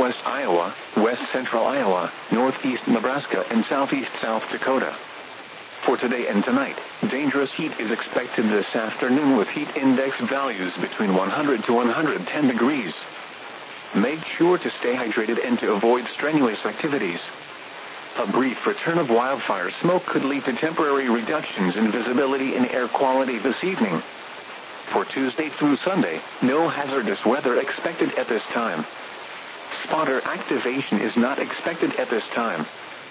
southwest Iowa, west central Iowa, northeast Nebraska, and southeast South Dakota. For today and tonight, dangerous heat is expected this afternoon with heat index values between 100 to 110 degrees. Make sure to stay hydrated and to avoid strenuous activities. A brief return of wildfire smoke could lead to temporary reductions in visibility and air quality this evening. For Tuesday through Sunday, no hazardous weather expected at this time. Spotter activation is not expected at this time.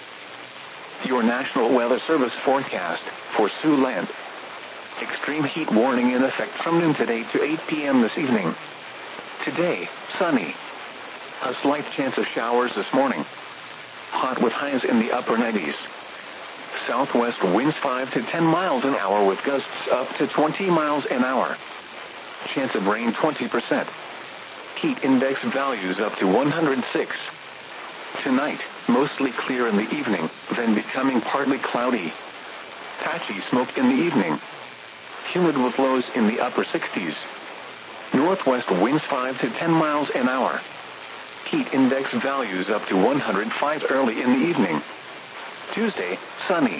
Your National Weather Service forecast for Siouxland. Extreme heat warning in effect from noon today to 8 p.m. this evening. Today, sunny. A slight chance of showers this morning. Hot with highs in the upper 90s. Southwest winds 5 to 10 miles an hour with gusts up to 20 miles an hour. Chance of rain 20%. Heat index values up to 106. Tonight, mostly clear in the evening, then becoming partly cloudy. Patchy smoke in the evening. Humid with lows in the upper 60s. Northwest winds 5 to 10 miles an hour. Heat index values up to 105 early in the evening. Tuesday, sunny.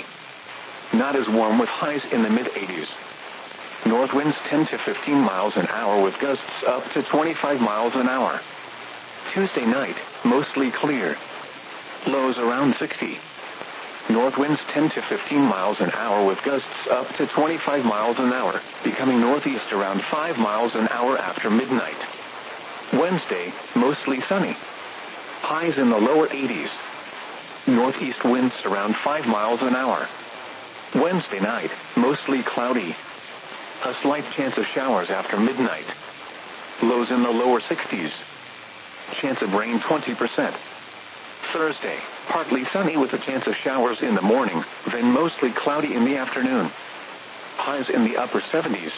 Not as warm with highs in the mid-80s. North winds 10 to 15 miles an hour with gusts up to 25 miles an hour. Tuesday night, mostly clear. Lows around 60. North winds 10 to 15 miles an hour with gusts up to 25 miles an hour, becoming northeast around 5 miles an hour after midnight. Wednesday, mostly sunny. Highs in the lower 80s. Northeast winds around 5 miles an hour. Wednesday night, mostly cloudy. A slight chance of showers after midnight. Lows in the lower 60s. Chance of rain 20%. Thursday, partly sunny with a chance of showers in the morning, then mostly cloudy in the afternoon. Highs in the upper 70s.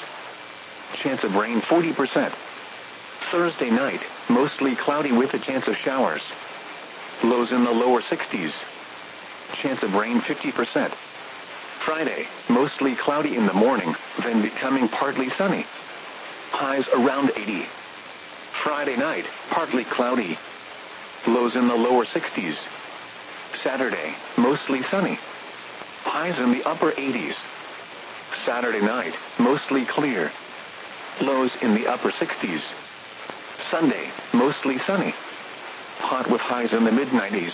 Chance of rain 40%. Thursday night, mostly cloudy with a chance of showers. Lows in the lower 60s. Chance of rain 50%. Friday, mostly cloudy in the morning, then becoming partly sunny. Highs around 80. Friday night, partly cloudy. Lows in the lower 60s. Saturday, mostly sunny. Highs in the upper 80s. Saturday night, mostly clear. Lows in the upper 60s. Sunday, mostly sunny. Hot with highs in the mid-90s.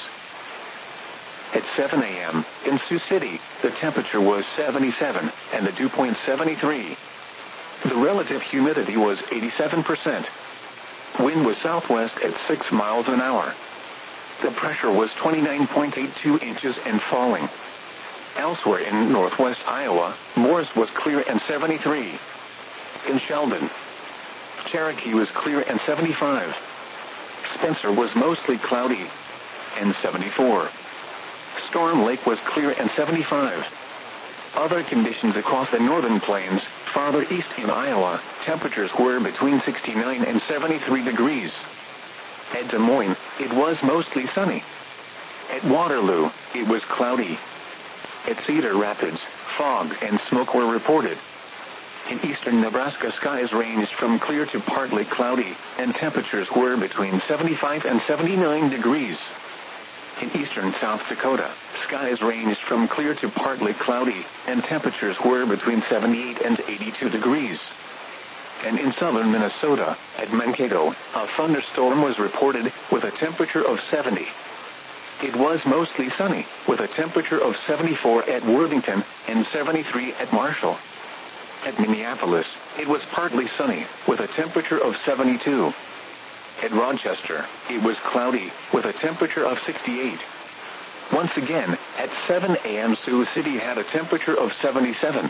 At 7 a.m., in Sioux City, the temperature was 77 and the dew point 73. The relative humidity was 87%. Wind was southwest at 6 miles an hour. The pressure was 29.82 inches and falling. Elsewhere in northwest Iowa, Morris was clear and 73. In Sheldon, Cherokee was clear and 75. Spencer was mostly cloudy and 74. Storm Lake was clear and 75. Other conditions across the northern plains, farther east in Iowa, temperatures were between 69 and 73 degrees. At Des Moines, it was mostly sunny. At Waterloo, it was cloudy. At Cedar Rapids, fog and smoke were reported. In eastern Nebraska, skies ranged from clear to partly cloudy, and temperatures were between 75 and 79 degrees. In eastern South Dakota, skies ranged from clear to partly cloudy, and temperatures were between 78 and 82 degrees. And in southern Minnesota, at Mankato, a thunderstorm was reported with a temperature of 70. It was mostly sunny, with a temperature of 74 at Worthington and 73 at Marshall. At Minneapolis, it was partly sunny, with a temperature of 72. At Rochester, it was cloudy, with a temperature of 68. Once again, at 7 a.m. Sioux City had a temperature of 77.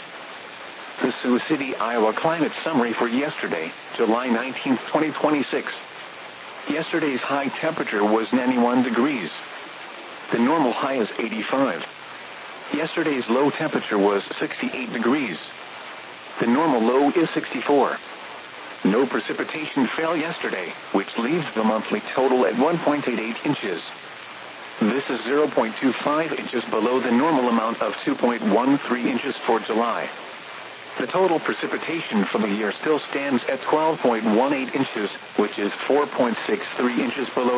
The Sioux City, Iowa climate summary for yesterday, July 19, 2026. Yesterday's high temperature was 91 degrees. The normal high is 85. Yesterday's low temperature was 68 degrees. The normal low is 64. No precipitation fell yesterday, which leaves the monthly total at 1.88 inches. This is 0.25 inches below the normal amount of 2.13 inches for July. The total precipitation for the year still stands at 12.18 inches, which is 4.63 inches below